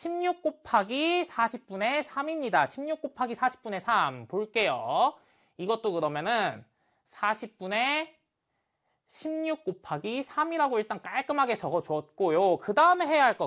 16 곱하기 40분의 3입니다. 16 곱하기 40분의 3 볼게요. 이것도 그러면은 40분의 16 곱하기 3이라고 일단 깔끔하게 적어줬고요. 그 다음에 해야 할 거,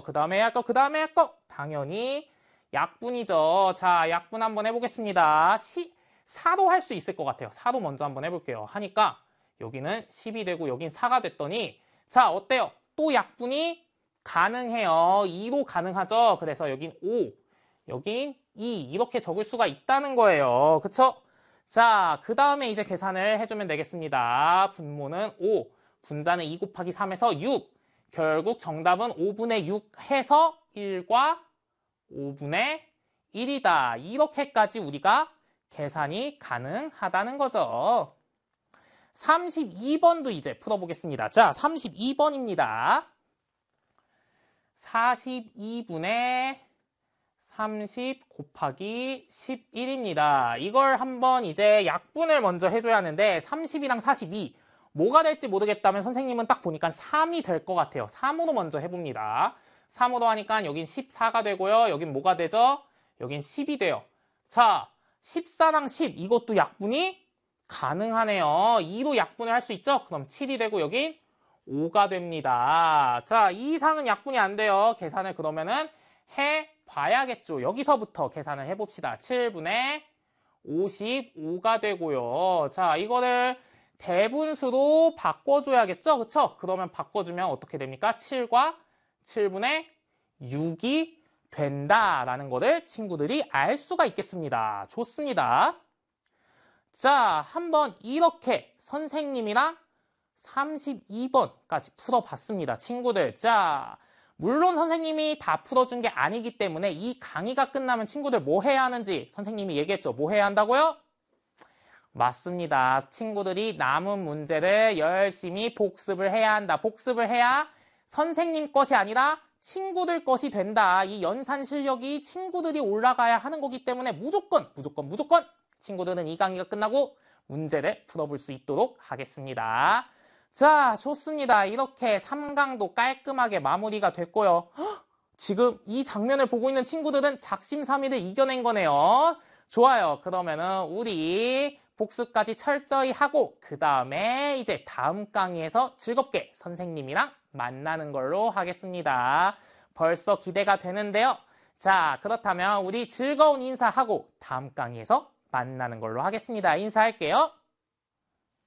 당연히 약분이죠. 자, 약분 한번 해보겠습니다. 4도 할 수 있을 것 같아요. 4도 먼저 한번 해볼게요. 하니까 여기는 10이 되고 여긴 4가 됐더니 자, 어때요? 또 약분이 가능해요. 2도 가능하죠. 그래서 여긴 5, 여긴 2 이렇게 적을 수가 있다는 거예요. 그쵸? 자, 그 다음에 이제 계산을 해주면 되겠습니다. 분모는 5, 분자는 2 곱하기 3에서 6. 결국 정답은 5분의 6 해서 1과 5분의 1이다. 이렇게까지 우리가 계산이 가능하다는 거죠. 32번도 이제 풀어보겠습니다. 자, 32번입니다. 42분의 30 곱하기 11입니다. 이걸 한번 이제 약분을 먼저 해줘야 하는데 30이랑 42 뭐가 될지 모르겠다면 선생님은 딱 보니까 3이 될 것 같아요. 3으로 먼저 해봅니다. 3으로 하니까 여긴 14가 되고요. 여긴 뭐가 되죠? 여긴 10이 돼요. 자, 14랑 10 이것도 약분이 가능하네요. 2로 약분을 할 수 있죠? 그럼 7이 되고 여긴 5가 됩니다. 자, 이 이상은 약분이 안 돼요. 계산을 그러면은 해봐야겠죠. 여기서부터 계산을 해봅시다. 7분의 55가 되고요. 자, 이거를 대분수로 바꿔줘야겠죠? 그쵸? 그러면 바꿔주면 어떻게 됩니까? 7과 7분의 6이 된다라는 거를 친구들이 알 수가 있겠습니다. 좋습니다. 자, 한번 이렇게 선생님이랑 32번까지 풀어봤습니다. 친구들. 자, 물론 선생님이 다 풀어준 게 아니기 때문에 이 강의가 끝나면 친구들 뭐 해야 하는지 선생님이 얘기했죠. 뭐 해야 한다고요? 맞습니다. 친구들이 남은 문제를 열심히 복습을 해야 한다. 복습을 해야 선생님 것이 아니라 친구들 것이 된다. 이 연산 실력이 친구들이 올라가야 하는 거기 때문에 무조건 친구들은 이 강의가 끝나고 문제를 풀어볼 수 있도록 하겠습니다. 자, 좋습니다. 이렇게 3강도 깔끔하게 마무리가 됐고요. 지금 이 장면을 보고 있는 친구들은 작심삼일을 이겨낸 거네요. 좋아요. 그러면은 우리 복습까지 철저히 하고 그 다음에 이제 다음 강의에서 즐겁게 선생님이랑 만나는 걸로 하겠습니다. 벌써 기대가 되는데요. 자, 그렇다면 우리 즐거운 인사하고 다음 강의에서 만나는 걸로 하겠습니다. 인사할게요.